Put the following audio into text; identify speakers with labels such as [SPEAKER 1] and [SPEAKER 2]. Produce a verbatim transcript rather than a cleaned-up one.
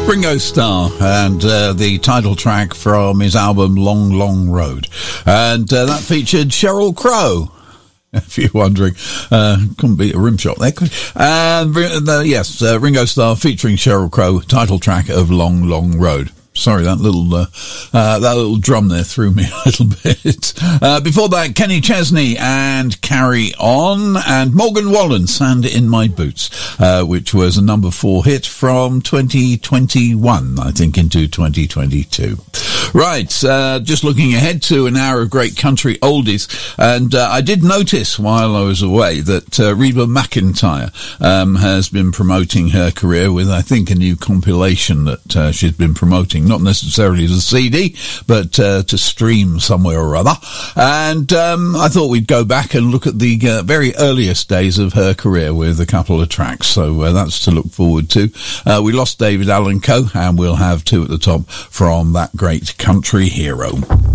[SPEAKER 1] Ringo Starr and uh, the title track from his album Long Long Road, and uh, that featured Sheryl Crow. If you're wondering, uh, couldn't beat a rim shot there, could and uh, yes, uh, Ringo Starr featuring Sheryl Crow, title track of Long Long Road. Sorry, that little uh, uh, that little drum there threw me a little bit. Uh, before that, Kenny Chesney and Carry On, and Morgan Wallen, Sand in My Boots, uh, which was a number four hit from twenty twenty-one, I think, into twenty twenty-two. Right, uh, just looking ahead to an hour of great country oldies, and uh, I did notice while I was away that uh, Reba McEntire um, has been promoting her career with, I think, a new compilation that uh, she's been promoting. Not necessarily as a C D, but uh, to stream somewhere or other. And um, I thought we'd go back and look at the uh, very earliest days of her career with a couple of tracks. So uh, that's to look forward to. Uh, we lost David Allan Coe, and we'll have two at the top from that great country hero.